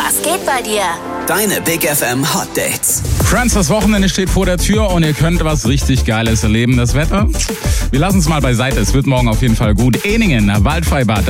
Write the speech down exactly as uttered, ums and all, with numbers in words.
Was geht bei dir? Deine Big F M Hot Dates. Friends, das Wochenende steht vor der Tür und ihr könnt was richtig Geiles erleben. Das Wetter? Wir lassen es mal beiseite. Es wird morgen auf jeden Fall gut. Eningen, Waldfreibad.